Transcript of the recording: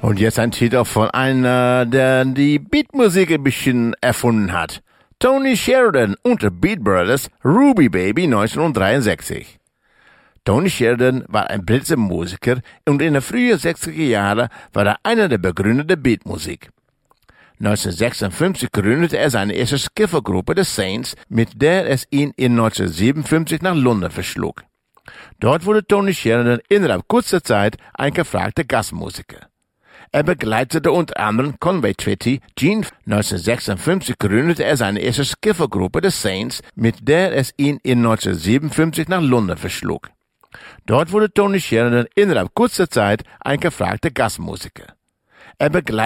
Und jetzt ein Titel von einer, der die Beatmusik ein bisschen erfunden hat. Tony Sheridan und the Beat Brothers, Ruby Baby 1963. Tony Sheridan war ein britischer Musiker und in den frühen 60er Jahren war er einer der Begründer der Beatmusik. 1956 gründete er seine erste Skiffergruppe, The Saints, mit der es ihn in 1957 nach London verschlug. Dort wurde Tony Sheridan innerhalb kurzer Zeit ein gefragter Gastmusiker. Er begleitete unter anderem Conway Twitty, Gene. 1956 gründete er seine erste Skiffergruppe, The Saints, mit der es ihn in 1957 nach London verschlug. Dort wurde Tony Sheridan innerhalb kurzer Zeit ein gefragter Gastmusiker. Er begleitete